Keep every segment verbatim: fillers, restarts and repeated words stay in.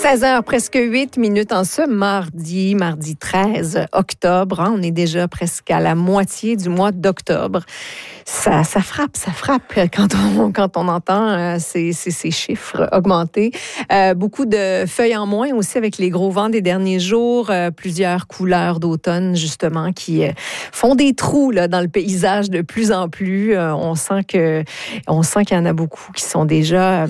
treize heures, presque huit minutes en ce mardi, mardi treize octobre. Hein, on est déjà presque à la moitié du mois d'octobre. Ça, ça frappe, ça frappe quand on, quand on entend euh, ces, ces, ces chiffres augmenter. Euh, beaucoup de feuilles en moins aussi avec les gros vents des derniers jours. Euh, plusieurs couleurs d'automne, justement, qui euh, font des trous là, dans le paysage de plus en plus. Euh, on sent que, on sent qu'il y en a beaucoup qui sont déjà... Euh,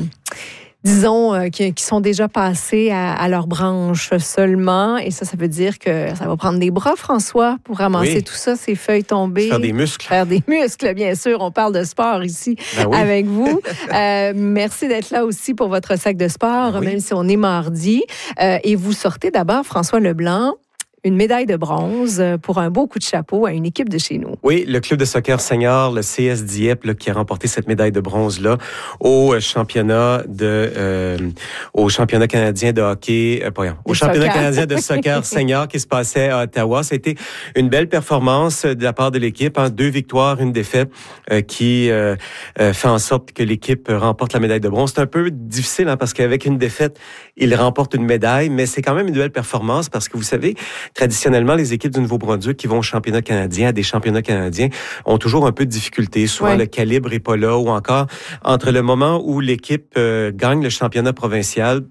disons, euh, qui, qui sont déjà passés à, à leurs branches seulement. Et ça, ça veut dire que ça va prendre des bras, François, pour ramasser oui. tout ça, ces feuilles tombées. Faire des muscles. Faire des muscles, bien sûr. On parle de sport ici ben oui. avec vous. euh, merci d'être là aussi pour votre sac de sport, ben oui. même si on est mardi. Euh, et vous sortez d'abord, François Leblanc, une médaille de bronze pour un beau coup de chapeau à une équipe de chez nous. Oui, le club de soccer senior, le C S Dieppe, là, qui a remporté cette médaille de bronze-là au championnat de, euh, au championnat canadien de hockey, euh, pas, au championnat soccer. canadien de soccer senior qui se passait à Ottawa. Ça a été une belle performance de la part de l'équipe, hein, deux victoires, une défaite, euh, qui euh, euh, fait en sorte que l'équipe remporte la médaille de bronze. C'est un peu difficile, hein, parce qu'avec une défaite, il remporte une médaille, mais c'est quand même une belle performance parce que vous savez, traditionnellement, les équipes du Nouveau-Brunswick qui vont au championnat canadien, à des championnats canadiens, ont toujours un peu de difficulté. Souvent, ouais. le calibre est pas là, ou encore, entre le moment où l'équipe euh, gagne le championnat provincial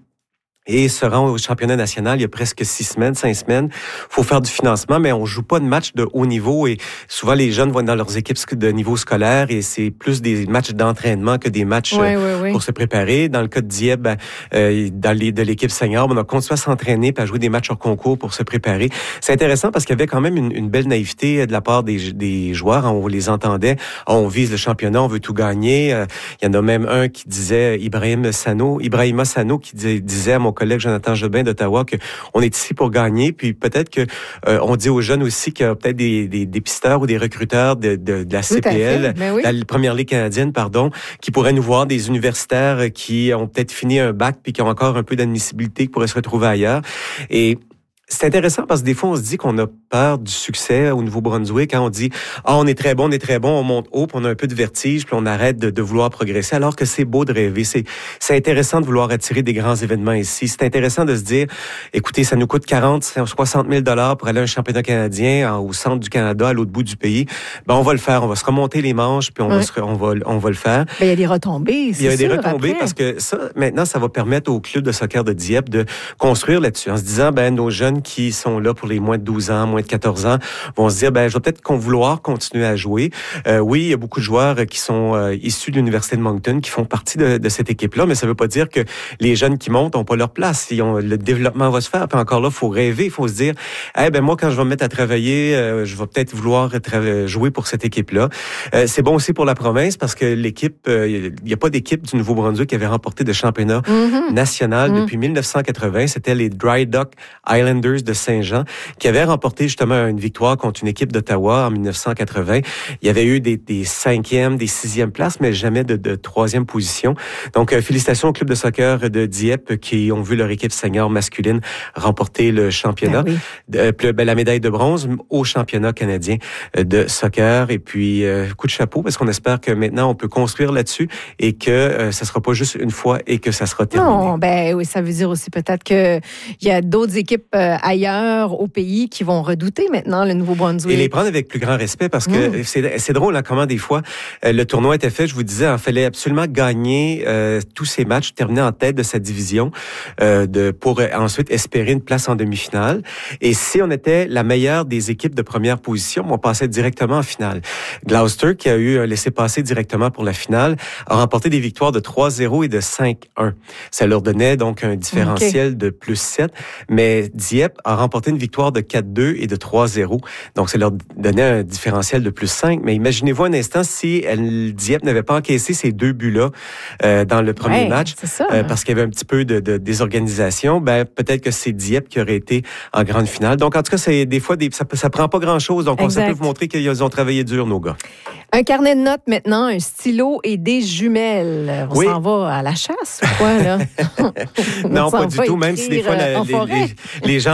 et se rend au championnat national, il y a presque six semaines, cinq semaines. Faut faire du financement, mais on joue pas de matchs de haut niveau et souvent les jeunes vont dans leurs équipes de niveau scolaire et c'est plus des matchs d'entraînement que des matchs oui, euh, oui, oui. pour se préparer. Dans le cas de Dieppe, ben, euh, dans les, de l'équipe senior, on a continué à s'entraîner et à jouer des matchs hors concours pour se préparer. C'est intéressant parce qu'il y avait quand même une, une belle naïveté de la part des, des joueurs. On les entendait. On vise le championnat, on veut tout gagner. Euh, il y en a même un qui disait, Ibrahim Sano, Ibrahima Sano, qui disait à mon collègue Jonathan Jobin d'Ottawa qu'on est ici pour gagner, puis peut-être que euh, on dit aux jeunes aussi qu'il y a peut-être des, des, des pisteurs ou des recruteurs de, de, de la C P L, oui. de la Première Ligue canadienne, pardon, qui pourraient nous voir, des universitaires qui ont peut-être fini un bac puis qui ont encore un peu d'admissibilité, qui pourraient se retrouver ailleurs. Et c'est intéressant parce que des fois, on se dit qu'on a peur du succès au Nouveau-Brunswick. Quand on dit « Ah, on est très bon, on est très bon, on monte haut, puis on a un peu de vertige, puis on arrête de, de vouloir progresser. » Alors que c'est beau de rêver. C'est, c'est intéressant de vouloir attirer des grands événements ici. C'est intéressant de se dire « Écoutez, ça nous coûte quarante, soixante mille dollars pour aller à un championnat canadien en, au centre du Canada, à l'autre bout du pays. Ben, on va le faire. On va se remonter les manches, puis on, ouais. va, se, on, va, on va le faire. » Ben, il y a des retombées, c'est Il y a sûr, des retombées après. Parce que ça, maintenant, ça va permettre au club de soccer de Dieppe de construire là-dessus en se disant « Ben, nos jeunes qui sont là pour les moins de douze ans, moins de quatorze ans, vont se dire, ben, je vais peut-être vouloir continuer à jouer. Euh, oui, il y a beaucoup de joueurs qui sont euh, issus de l'Université de Moncton, qui font partie de, de cette équipe-là, mais ça ne veut pas dire que les jeunes qui montent n'ont pas leur place. Ils ont, le développement va se faire. Puis encore là, il faut rêver, il faut se dire, eh ben moi, quand je vais me mettre à travailler, euh, je vais peut-être vouloir tra- jouer pour cette équipe-là. Euh, c'est bon aussi pour la province parce que l'équipe, il euh, n'y a pas d'équipe du Nouveau-Brunswick qui avait remporté de championnat mm-hmm. national mm-hmm. depuis dix-neuf cent quatre-vingts. C'était les Dry Dock Islanders de Saint-Jean, qui avait remporté justement une victoire contre une équipe d'Ottawa en dix-neuf cent quatre-vingts. Il y avait eu des, des cinquièmes, des sixièmes places, mais jamais de, de troisième position. Donc, euh, félicitations au club de soccer de Dieppe qui ont vu leur équipe senior masculine remporter le championnat, ben oui. de, ben, la médaille de bronze au championnat canadien de soccer. Et puis, euh, coup de chapeau, parce qu'on espère que maintenant, on peut construire là-dessus et que euh, ça sera pas juste une fois et que ça sera terminé. Non, ben oui, ça veut dire aussi peut-être qu'il y a d'autres équipes euh, ailleurs au pays qui vont redouter maintenant le Nouveau-Brunswick. Et les prendre avec plus grand respect parce que mmh. c'est, c'est drôle hein, comment des fois euh, le tournoi était fait, je vous disais, il fallait absolument gagner euh, tous ces matchs, terminer en tête de sa division euh, de, pour euh, ensuite espérer une place en demi-finale. Et si on était la meilleure des équipes de première position, on passait directement en finale. Gloucester, qui a eu un laissez-passer directement pour la finale, a remporté des victoires de trois zéro et de cinq un. Ça leur donnait donc un différentiel okay. de plus sept. Mais Dieppe a remporté une victoire de quatre deux et de trois zéro. Donc, ça leur donnait un différentiel de plus cinq. Mais imaginez-vous un instant si elle, Dieppe n'avait pas encaissé ces deux buts-là euh, dans le premier ouais, match, ça, euh, parce qu'il y avait un petit peu de, de désorganisation, ben peut-être que c'est Dieppe qui aurait été en grande finale. Donc, en tout cas, c'est des fois, des, ça, ça prend pas grand-chose. Donc, on, ça peut vous montrer qu'ils ont travaillé dur, nos gars. Un carnet de notes maintenant, un stylo et des jumelles. On oui. s'en va à la chasse ou quoi, là? Non, pas du tout. Même si des fois, la, les, les, les gens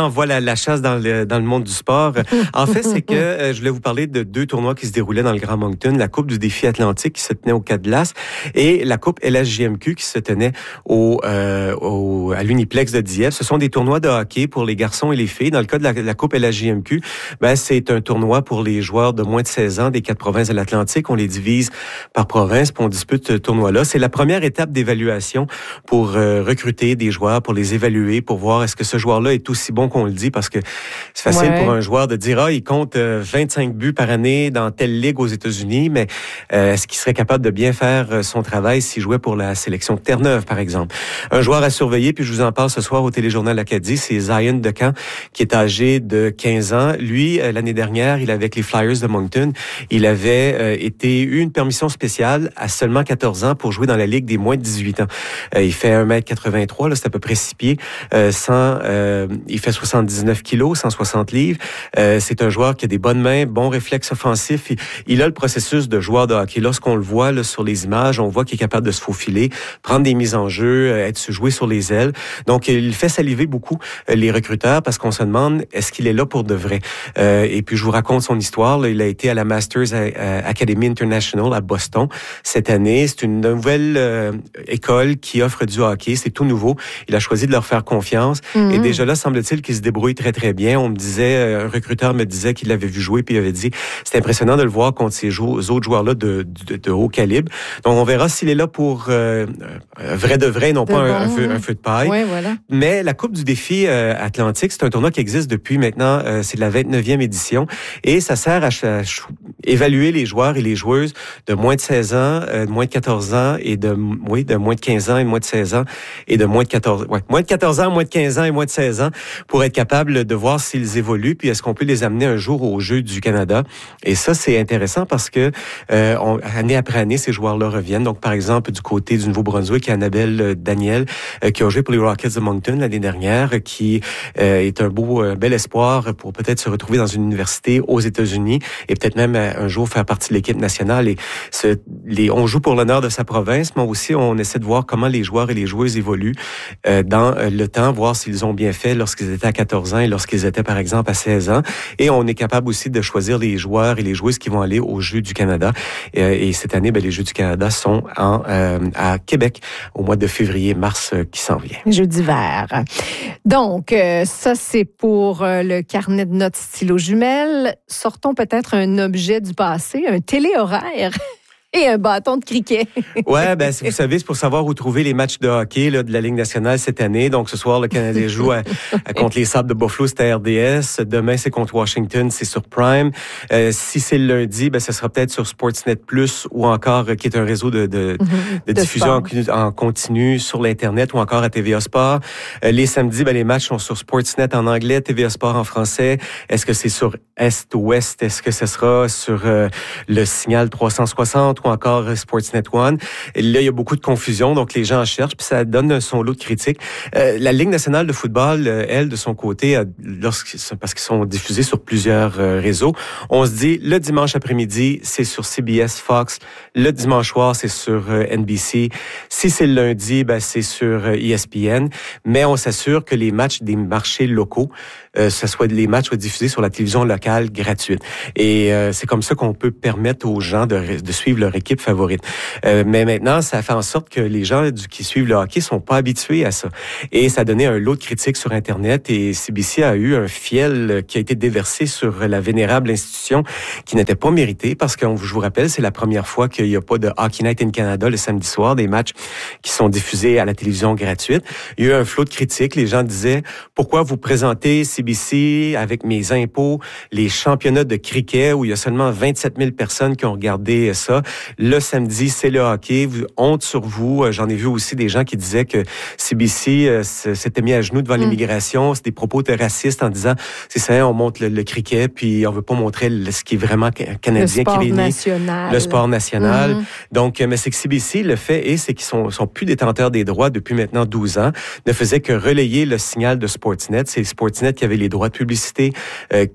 envoie la, la chasse dans le, dans le monde du sport. En fait, c'est que euh, je voulais vous parler de deux tournois qui se déroulaient dans le Grand Moncton. La Coupe du défi atlantique qui se tenait au Cas-de-Glace et la Coupe L S J M Q qui se tenait au, euh, au, à l'Uniplex de Dieppe. Ce sont des tournois de hockey pour les garçons et les filles. Dans le cas de la, la Coupe L S J M Q, ben, c'est un tournoi pour les joueurs de moins de seize ans des quatre provinces de l'Atlantique. On les divise par province, puis on dispute ce tournoi-là. C'est la première étape d'évaluation pour euh, recruter des joueurs, pour les évaluer, pour voir est-ce que ce joueur-là est aussi bon qu'on le dit, parce que c'est facile ouais. pour un joueur de dire, ah, il compte euh, vingt-cinq buts par année dans telle ligue aux États-Unis, mais euh, est-ce qu'il serait capable de bien faire son travail s'il jouait pour la sélection de Terre-Neuve, par exemple? Un joueur à surveiller, puis je vous en parle ce soir au Téléjournal Acadie, c'est Zion Decamp, qui est âgé de quinze ans. Lui, euh, l'année dernière, il avait avec les Flyers de Moncton, il avait euh, été eu une permission spéciale à seulement quatorze ans pour jouer dans la Ligue des moins de dix-huit ans. Euh, il fait un mètre quatre-vingt-trois, là, c'est à peu près six pieds. Euh, cent, euh, il fait soixante-dix-neuf kilos, cent soixante livres. Euh, c'est un joueur qui a des bonnes mains, bons réflexes offensifs. Il, il a le processus de joueur de hockey. Lorsqu'on le voit là, sur les images, on voit qu'il est capable de se faufiler, prendre des mises en jeu, euh, être jouer sur les ailes. Donc, il fait saliver beaucoup euh, les recruteurs parce qu'on se demande, est-ce qu'il est là pour de vrai? Euh, et puis, je vous raconte son histoire. Là, il a été à la Masters Academy International à Boston cette année. C'est une nouvelle euh, école qui offre du hockey. C'est tout nouveau. Il a choisi de leur faire confiance. Mm-hmm. Et déjà là, semble-t-il qu'il se débrouille très, très bien. On me disait, un recruteur me disait qu'il l'avait vu jouer, puis il avait dit, c'est impressionnant de le voir contre ces jou- autres joueurs-là de, de, de haut calibre. Donc, on verra s'il est là pour euh, vrai de vrai, non de pas bon, un, un, feu, un feu de paille. Ouais, voilà. Mais la Coupe du défi euh, atlantique, c'est un tournoi qui existe depuis maintenant, euh, c'est la vingt-neuvième édition. Et ça sert à, à, à évaluer les joueurs et les joueuses de moins de seize ans, euh, de moins de quatorze ans et de, oui, de moins de quinze ans et moins de seize ans et de moins de quatorze, ouais, moins de quatorze ans, moins de quinze ans et moins de seize ans pour être capable de voir s'ils évoluent puis est-ce qu'on peut les amener un jour aux Jeux du Canada. Et ça, c'est intéressant parce que, euh, on, année après année, ces joueurs-là reviennent. Donc, par exemple, du côté du Nouveau-Brunswick, il y a Annabelle Daniel euh, qui a joué pour les Rockets de Moncton l'année dernière, qui euh, est un beau, un bel espoir pour peut-être se retrouver dans une université aux États-Unis et peut-être même un jour faire partie de l'équipe nationale. Et ce, les, on joue pour l'honneur de sa province, mais aussi on essaie de voir comment les joueurs et les joueuses évoluent euh, dans le temps, voir s'ils ont bien fait lorsqu'ils étaient à quatorze ans et lorsqu'ils étaient par exemple à seize ans. Et on est capable aussi de choisir les joueurs et les joueuses qui vont aller aux Jeux du Canada. Et, et cette année, ben, les Jeux du Canada sont en, euh, à Québec au mois de février-mars euh, qui s'en vient. Jeux d'hiver. Donc, euh, ça c'est pour euh, le carnet de notes stylo jumelles. Sortons peut-être un objet du passé, un téléhoraire. Et un bâton de cricket. Ouais, ben vous savez, c'est pour savoir où trouver les matchs de hockey là, de la Ligue nationale cette année. Donc ce soir, le Canadien joue à, à, contre les Sables de Buffalo, c'est à R D S. Demain, c'est contre Washington, c'est sur Prime. Euh, si c'est le lundi, ben ce sera peut-être sur Sportsnet Plus ou encore euh, qui est un réseau de, de, mm-hmm. de, de diffusion en, en continu sur l'internet ou encore à T V A Sport. Euh, les samedis, ben les matchs sont sur Sportsnet en anglais, T V A Sport en français. Est-ce que c'est sur Est ou Ouest? Est-ce que ce sera sur euh, le signal trois cent soixante? Ou encore Sportsnet One. Et là, il y a beaucoup de confusion, donc les gens cherchent, puis ça donne son lot de critiques. Euh, la Ligue nationale de football, euh, elle, de son côté, a, lorsqu'ils, parce qu'ils sont diffusés sur plusieurs euh, réseaux, on se dit, le dimanche après-midi, c'est sur C B S Fox. Le dimanche soir, c'est sur euh, N B C. Si c'est le lundi, ben, c'est sur euh, E S P N. Mais on s'assure que les matchs des marchés locaux, euh, ce soit les matchs soient diffusés sur la télévision locale gratuite. Et euh, c'est comme ça qu'on peut permettre aux gens de, de suivre leur équipe favorite. Euh, mais maintenant, ça fait en sorte que les gens du, qui suivent le hockey sont pas habitués à ça. Et ça a donné un lot de critiques sur Internet et C B C a eu un fiel qui a été déversé sur la vénérable institution qui n'était pas méritée parce que, je vous rappelle, c'est la première fois qu'il n'y a pas de Hockey Night in Canada le samedi soir, des matchs qui sont diffusés à la télévision gratuite. Il y a eu un flot de critiques. Les gens disaient, pourquoi vous présentez C B C avec mes impôts, les championnats de cricket où il y a seulement vingt-sept mille personnes qui ont regardé ça. Le samedi, c'est le hockey. Honte sur vous. J'en ai vu aussi des gens qui disaient que C B C euh, s'était mis à genoux devant mmh. l'immigration. C'est des propos racistes en disant, c'est ça, on montre le, le cricket, puis on veut pas montrer le, ce qui est vraiment canadien, le sport québécois. National. Le sport national. Mmh. Donc, mais c'est que C B C le fait, et c'est qu'ils sont, sont plus détenteurs des droits depuis maintenant douze ans, ne faisait que relayer le signal de Sportsnet. C'est Sportsnet qui avait les droits de publicité, euh, qui payait un petit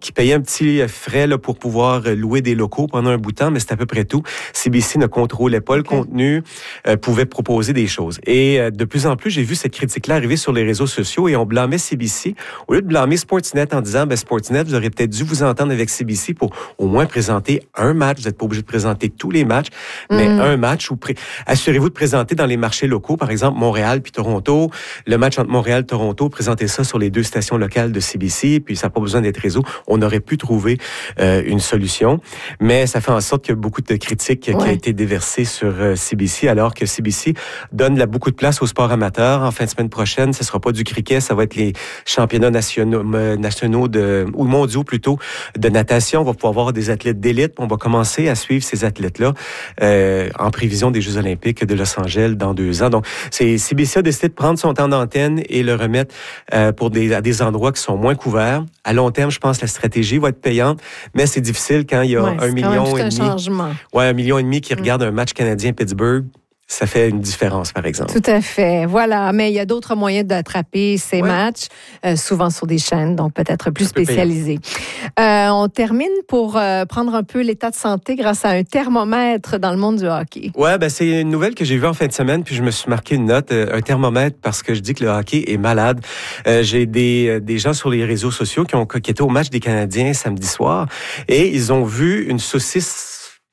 petit frais là, pour pouvoir louer des locaux pendant un bout de temps, mais c'est à peu près tout. C B C ne contrôlait pas le okay. contenu, euh, pouvait proposer des choses. Et euh, de plus en plus, j'ai vu cette critique-là arriver sur les réseaux sociaux et on blâmait C B C au lieu de blâmer Sportsnet en disant, ben Sportsnet, vous auriez peut-être dû vous entendre avec C B C pour au moins présenter un match. Vous n'êtes pas obligé de présenter tous les matchs, mais mm. un match où pré- assurez-vous de présenter dans les marchés locaux, par exemple Montréal puis Toronto, le match entre Montréal et Toronto, présentez ça sur les deux stations locales de C B C, puis ça n'a pas besoin d'être réseau. On aurait pu trouver euh, une solution, mais ça fait en sorte qu'il y a beaucoup de critiques ouais. qui a été déversées sur euh, C B C, alors que C B C donne là, beaucoup de place au sport amateur. En fin de semaine prochaine, ce ne sera pas du cricket, ça va être les championnats nationaux, nationaux de, ou mondiaux plutôt, de natation. On va pouvoir avoir des athlètes d'élite. On va commencer à suivre ces athlètes-là euh, en prévision des Jeux olympiques de Los Angeles dans deux ans. Donc, c'est, C B C a décidé de prendre son temps d'antenne et le remettre euh, pour des, à des endroits qui sont moins couverts. À long terme, je pense que la stratégie va être payante, mais c'est difficile quand il y a ouais, un million et demi. Changement. Ouais, un million et demi qui mm. regarde un match canadien-Pittsburgh. Ça fait une différence, par exemple. Tout à fait. Voilà. Mais il y a d'autres moyens d'attraper ces ouais. matchs, euh, souvent sur des chaînes, donc peut-être plus spécialisées. Euh, on termine pour euh, prendre un peu l'état de santé grâce à un thermomètre dans le monde du hockey. Ouais, ben c'est une nouvelle que j'ai vue en fin de semaine, puis je me suis marqué une note, euh, un thermomètre, parce que je dis que le hockey est malade. Euh, j'ai des, des gens sur les réseaux sociaux qui ont qui étaient au match des Canadiens samedi soir, et ils ont vu une saucisse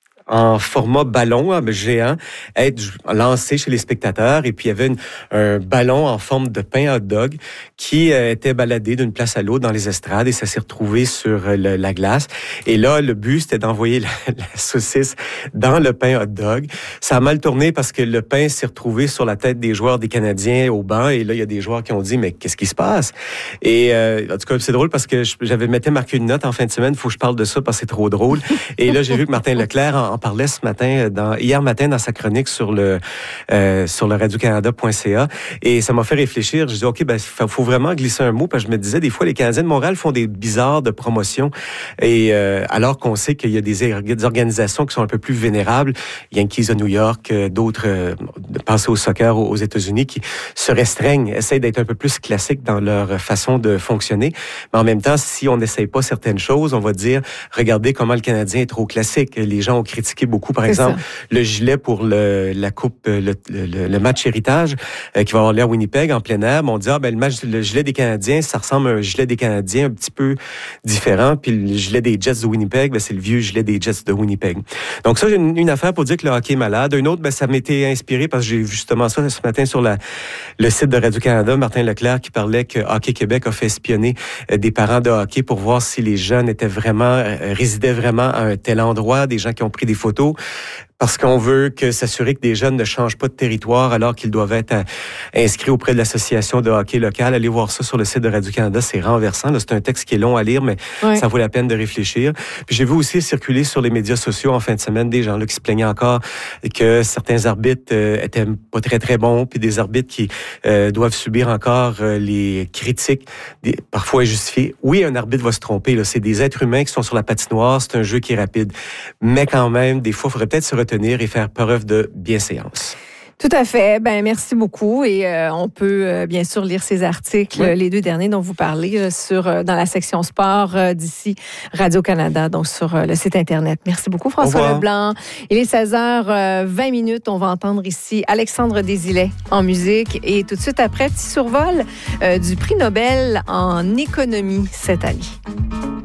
en format ballon géant être lancé chez les spectateurs, et puis il y avait une, un ballon en forme de pain hot dog qui euh, était baladé d'une place à l'autre dans les estrades, et ça s'est retrouvé sur le, la glace. Et là, le but, c'était d'envoyer la, la saucisse dans le pain hot dog. Ça a mal tourné parce que le pain s'est retrouvé sur la tête des joueurs des Canadiens au banc, et là, il y a des joueurs qui ont dit, mais qu'est-ce qui se passe? Et euh, en tout cas, c'est drôle parce que j'avais m'étais marqué une note en fin de semaine, il faut que je parle de ça parce que c'est trop drôle. Et là, j'ai vu que Martin Leclerc en, en parlait ce matin, dans, hier matin, dans sa chronique sur le euh, sur le radio canada point c a, et ça m'a fait réfléchir. Je dis, OK, ben faut, faut vraiment glisser un mot, parce que je me disais, des fois, les Canadiens de Montréal font des bizarres de promotion, et euh, alors qu'on sait qu'il y a des, des organisations qui sont un peu plus vénérables, Yankees de New York, euh, d'autres, euh, pensez au soccer aux, aux États-Unis, qui se restreignent, essayent d'être un peu plus classiques dans leur façon de fonctionner. Mais en même temps, si on n'essaye pas certaines choses, on va dire, regardez comment le Canadien est trop classique. Les gens ont critiqué beaucoup, par c'est exemple, ça. Le gilet pour le, la coupe, le, le, le match héritage euh, qui va avoir lieu à Winnipeg en plein air. On dit, ah, ben, le match, le gilet des Canadiens, ça ressemble à un gilet des Canadiens un petit peu différent. Puis le gilet des Jets de Winnipeg, ben, c'est le vieux gilet des Jets de Winnipeg. Donc ça, j'ai une, une affaire pour dire que le hockey est malade. Une autre, ben, ça m'était inspiré parce que j'ai vu justement ça ce matin sur la, le site de Radio-Canada, Martin Leclerc qui parlait que Hockey Québec a fait espionner euh, des parents de hockey pour voir si les jeunes étaient vraiment, euh, résidaient vraiment à un tel endroit, des gens qui ont pris des photos. Parce qu'on veut que s'assurer que des jeunes ne changent pas de territoire alors qu'ils doivent être euh, inscrits auprès de l'association de hockey locale. Allez voir ça sur le site de Radio-Canada, c'est renversant. Là, c'est un texte qui est long à lire, mais oui. Ça vaut la peine de réfléchir. Puis j'ai vu aussi circuler sur les médias sociaux en fin de semaine des gens là qui se plaignaient encore que certains arbitres euh, étaient pas très très bons, puis des arbitres qui euh, doivent subir encore euh, les critiques, des, parfois injustifiées. Oui, un arbitre va se tromper. Là, c'est des êtres humains qui sont sur la patinoire, c'est un jeu qui est rapide, mais quand même, des fois, il faudrait peut-être se tenir et faire preuve de bienséance. Tout à fait. Ben merci beaucoup. Et euh, on peut euh, bien sûr lire ces articles, oui. les deux derniers dont vous parlez, euh, sur euh, dans la section sport euh, d'ici Radio-Canada, donc sur euh, le site Internet. Merci beaucoup, François Leblanc. Il est seize heures vingt minutes. On va entendre ici Alexandre Desilets en musique. Et tout de suite après, petit survol euh, du prix Nobel en économie cette année.